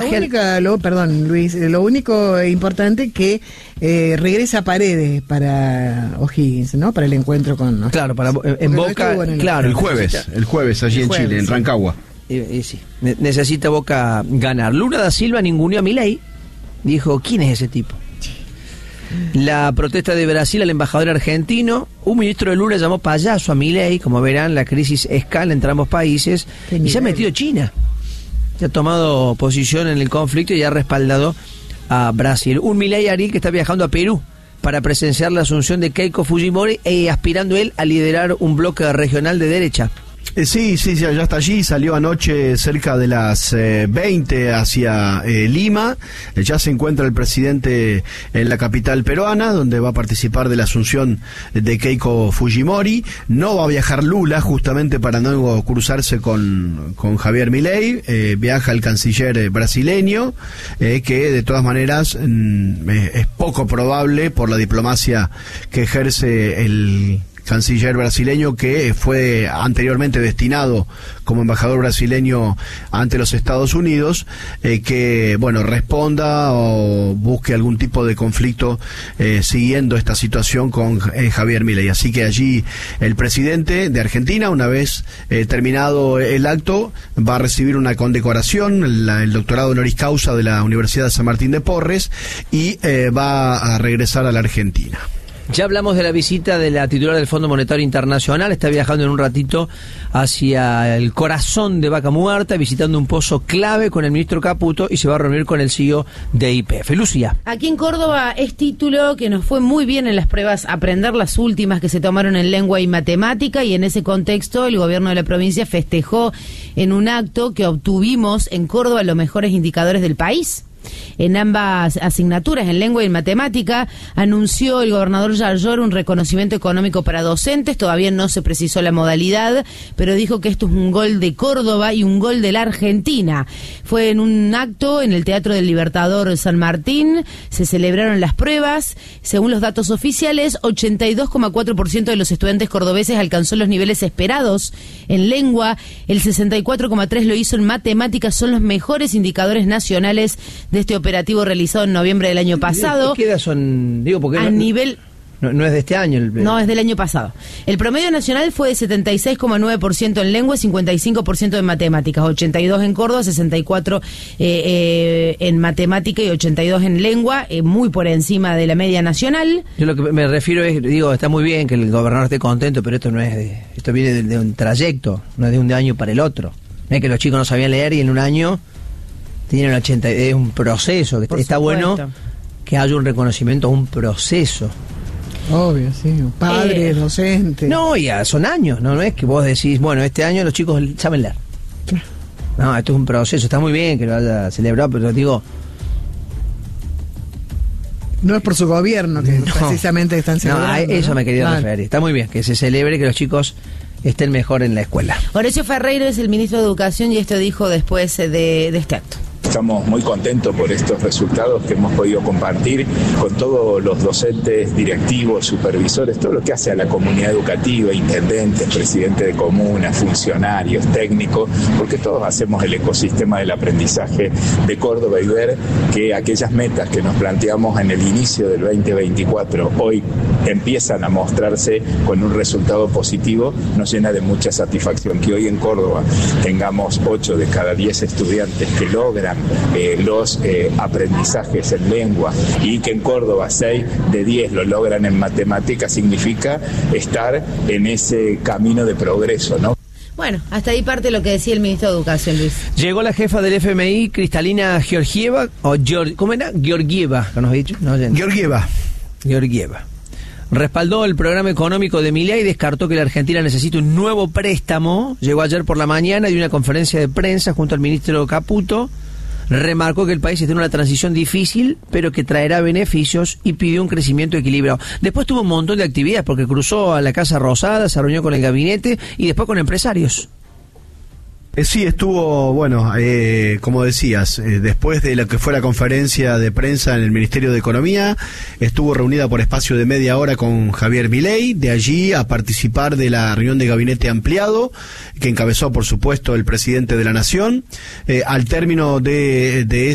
Perdón, Luis, lo único importante que regresa Paredes para O'Higgins, ¿no? Para el encuentro con... Claro, en Boca, claro. El jueves allí en Chile, en Rancagua. Sí, necesita Boca ganar. Lula da Silva ninguneó a Milei. Dijo, ¿quién es ese tipo? La protesta de Brasil al embajador argentino. Un ministro de Lula llamó payaso a Milei. Como verán, la crisis escala entre ambos países. Y se ha metido China. Se ha tomado posición en el conflicto y ha respaldado a Brasil. Un Milei Ariel que está viajando a Perú para presenciar la asunción de Keiko Fujimori aspirando él a liderar un bloque regional de derecha. Sí, ya está allí, salió anoche cerca de las 20 hacia Lima, ya se encuentra el presidente en la capital peruana, donde va a participar de la asunción de Keiko Fujimori. No va a viajar Lula, justamente para no cruzarse con Javier Milei. Viaja el canciller brasileño, que de todas maneras es poco probable por la diplomacia que ejerce el canciller brasileño, que fue anteriormente destinado como embajador brasileño ante los Estados Unidos, que responda o busque algún tipo de conflicto siguiendo esta situación con Javier Milei. Así que allí el presidente de Argentina, una vez terminado el acto, va a recibir una condecoración, el doctorado honoris causa de la Universidad de San Martín de Porres, y va a regresar a la Argentina. Ya hablamos de la visita de la titular del Fondo Monetario Internacional. Está viajando en un ratito hacia el corazón de Vaca Muerta, visitando un pozo clave con el ministro Caputo, y se va a reunir con el CEO de YPF. Lucía. Aquí en Córdoba es título que nos fue muy bien en las pruebas Aprender, las últimas que se tomaron en lengua y matemática, y en ese contexto el gobierno de la provincia festejó en un acto que obtuvimos en Córdoba los mejores indicadores del país. En ambas asignaturas, en lengua y en matemática, anunció el gobernador Yarlor un reconocimiento económico para docentes. Todavía no se precisó la modalidad, pero dijo que esto es un gol de Córdoba y un gol de la Argentina. Fue en un acto en el Teatro del Libertador San Martín, se celebraron las pruebas. Según los datos oficiales, 82,4% de los estudiantes cordobeses alcanzó los niveles esperados en lengua, el 64,3% lo hizo en matemáticas. Son los mejores indicadores nacionales de este operativo realizado en noviembre del año pasado. ¿Qué edad son? Digo, porque a nivel... No es de este año. No, es del año pasado. El promedio nacional fue de 76,9% en lengua y 55% en matemáticas. 82 en Córdoba, 64 en matemática y 82 en lengua, muy por encima de la media nacional. Yo lo que me refiero es, está muy bien que el gobernador esté contento, pero esto no es esto viene de un trayecto, no es de un año para el otro. No es que los chicos no sabían leer y en un año tienen 80, es un proceso, que está bueno que haya un reconocimiento a un proceso. Obvio, sí, padres, docentes. No, ya son años, no es que vos decís, bueno, este año los chicos saben leer. No, esto es un proceso, está muy bien que lo haya celebrado, pero digo... No es por su gobierno que precisamente están celebrando. A eso me quería referir. Está muy bien que se celebre, que los chicos estén mejor en la escuela. Horacio Ferreiro es el ministro de Educación y esto dijo después de este acto. Estamos muy contentos por estos resultados que hemos podido compartir con todos los docentes, directivos, supervisores, todo lo que hace a la comunidad educativa, intendentes, presidentes de comunas, funcionarios, técnicos, porque todos hacemos el ecosistema del aprendizaje de Córdoba y ver que aquellas metas que nos planteamos en el inicio del 2024 hoy empiezan a mostrarse con un resultado positivo, nos llena de mucha satisfacción. Que hoy en Córdoba tengamos 8 de cada 10 estudiantes que logran los aprendizajes en lengua y que en Córdoba 6 de 10 lo logran en matemáticas, significa estar en ese camino de progreso, ¿no? Bueno, hasta ahí parte lo que decía el ministro de Educación, Luis. Llegó la jefa del FMI, Cristalina Georgieva, ¿cómo era? Georgieva, ¿no nos has dicho? No, Georgieva. Respaldó el programa económico de Milei y descartó que la Argentina necesite un nuevo préstamo. Llegó ayer por la mañana y dio una conferencia de prensa junto al ministro Caputo. Remarcó que el país está en una transición difícil, pero que traerá beneficios, y pidió un crecimiento equilibrado. Después tuvo un montón de actividades, porque cruzó a la Casa Rosada, se reunió con el gabinete y después con empresarios. Sí, estuvo, como decías, después de lo que fue la conferencia de prensa en el Ministerio de Economía, estuvo reunida por espacio de media hora con Javier Milei, de allí a participar de la reunión de gabinete ampliado, que encabezó, por supuesto, el presidente de la Nación. Al término de